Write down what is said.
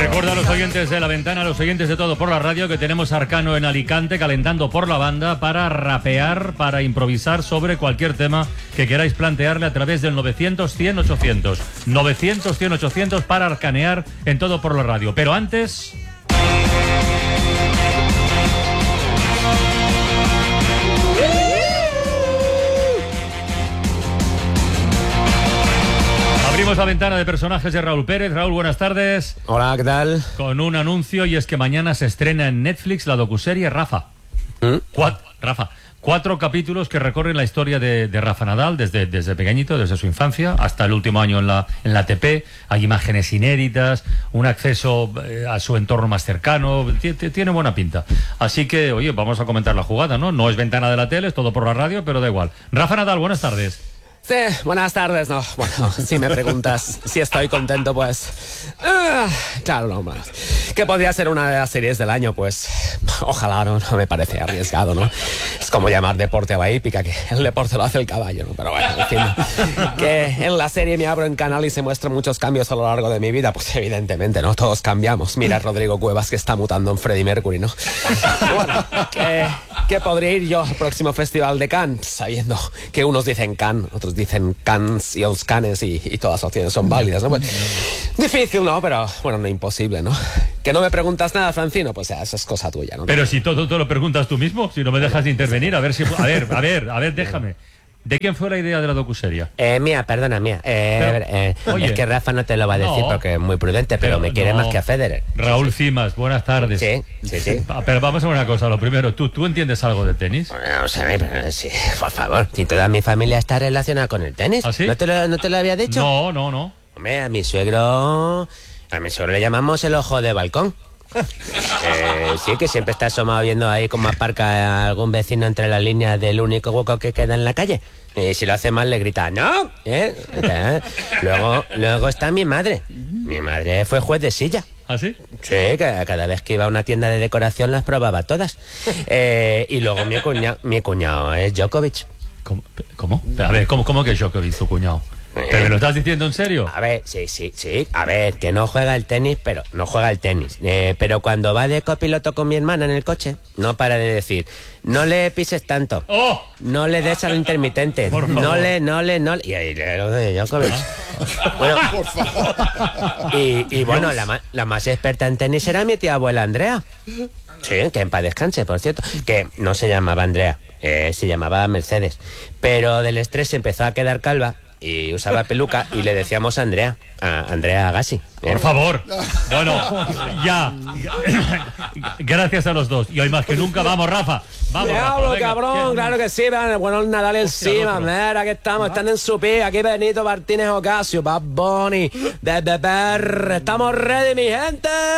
Recuerda a los oyentes de La Ventana, a los oyentes de Todo por la Radio, que tenemos a Arcano en Alicante calentando por la banda para rapear, para improvisar sobre cualquier tema que queráis plantearle a través del 900-100-800. 900-100-800 para arcanear en Todo por la Radio. Pero antes... Abrimos la ventana de personajes de Raúl Pérez. Raúl, buenas tardes. Hola, ¿qué tal? Con un anuncio, y es que mañana se estrena en Netflix la docuserie Rafa. Cuatro capítulos que recorren la historia de Rafa Nadal desde pequeñito, desde su infancia hasta el último año en la ATP. Hay imágenes inéditas, un acceso a su entorno más cercano. Tiene buena pinta. Así que, oye, vamos a comentar la jugada, ¿no? No es ventana de la tele, es Todo por la Radio, pero da igual. Rafa Nadal, buenas tardes. Sí, buenas tardes. No, bueno, si me preguntas si estoy contento, pues... claro, no más. ¿Qué podría ser una de las series del año? Pues ojalá, no me parece arriesgado, ¿no? Es como llamar deporte a la hípica, que el deporte lo hace el caballo, ¿no? Pero bueno, en fin, que en la serie me abro en canal y se muestran muchos cambios a lo largo de mi vida, pues evidentemente, ¿no? Todos cambiamos. Mira a Rodrigo Cuevas, que está mutando en Freddie Mercury, ¿no? Bueno, ¿qué podría ir yo al próximo Festival de Cannes, sabiendo que unos dicen Cannes, otros dicen Cannes y los Cannes y todas las opciones son válidas, ¿no? Pues, difícil, ¿no? Pero, bueno, no imposible, ¿no? Que no me preguntas nada, Francino, pues eso es cosa tuya, ¿no? Pero si todo lo preguntas tú mismo, si no me dejas de intervenir, a ver si... A ver, déjame. ¿De quién fue la idea de la docuserie? Mía, perdona, mía. Oye, es que Rafa no te lo va a decir porque es muy prudente, pero me quiere más que a Federer. Raúl Cimas, buenas tardes. Sí. Pero vamos a ver una cosa, lo primero, ¿tú entiendes algo de tenis? Bueno, o sea, sí, por favor, si toda mi familia está relacionada con el tenis. ¿Ah, sí? ¿No te lo había dicho? No. Hombre, a mi suegro le llamamos el ojo de balcón. Sí, que siempre está asomado viendo ahí cómo aparca algún vecino entre las líneas del único hueco que queda en la calle. Y si lo hace mal le grita ¡no! Luego está mi madre. Mi madre fue juez de silla. ¿Ah, sí? Sí, que cada vez que iba a una tienda de decoración las probaba todas. Y luego mi cuñado es Djokovic. ¿Cómo? A ver, ¿cómo que Djokovic, tu cuñado? ¿Pero me lo estás diciendo en serio? A ver, sí. A ver, que no juega el tenis, pero pero cuando va de copiloto con mi hermana en el coche, no para de decir, no le pises tanto, no le des al intermitente, no le. Y ahí lo de Djokovic. Bueno, por favor. Y bueno, la más experta en tenis era mi tía abuela Andrea. Sí, que en paz descanse, por cierto. Que no se llamaba Andrea, se llamaba Mercedes. Pero del estrés se empezó a quedar calva y usaba peluca y le decíamos Andrea Agassi. Por favor. Bueno, ya. Gracias a los dos. Y hoy más que nunca, vamos, Rafa. Vamos, Rafa, cabrón, claro que sí. Bueno, Nadal encima, mira, aquí estamos, están en su pie. Aquí Benito Martínez Ocasio, Bad Bunny, de Beber. Estamos ready, mi gente.